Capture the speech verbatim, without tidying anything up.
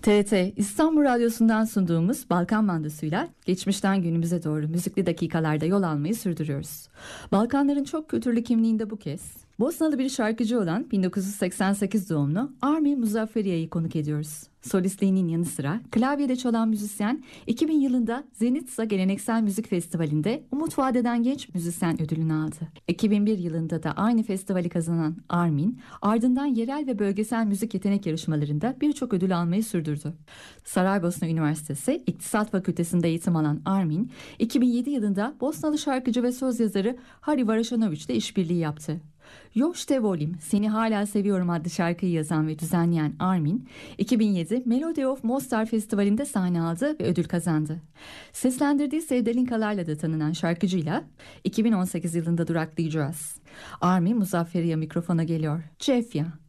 T R T İstanbul Radyosu'ndan sunduğumuz Balkan Mandası'yla geçmişten günümüze doğru müzikli dakikalarda yol almayı sürdürüyoruz. Balkanların çok kültürlü kimliğinde bu kez Bosnalı bir şarkıcı olan bin dokuz yüz seksen sekiz doğumlu Armi Muzafferiye'yi konuk ediyoruz. Solistliğinin yanı sıra klavyede çalan müzisyen iki bin yılında Zenica Geleneksel Müzik Festivali'nde Umut Vadeden Genç Müzisyen ödülünü aldı. iki bin bir yılında da aynı festivali kazanan Armin, ardından yerel ve bölgesel müzik yetenek yarışmalarında birçok ödül almayı sürdürdü. Saraybosna Üniversitesi İktisat Fakültesi'nde eğitim alan Armin, iki bin yedi yılında Bosnalı şarkıcı ve söz yazarı Hari Varashanović ile işbirliği yaptı. Još te volim, Seni Hala Seviyorum adlı şarkıyı yazan ve düzenleyen Armin, iki bin yedi Melody of Mostar Festivali'nde sahne aldı ve ödül kazandı. Seslendirdiği Sevdalinkalarla da tanınan şarkıcıyla iki bin on sekiz yılında duraklayacağız. Armin Muzafferiye mikrofona geliyor. Cefya.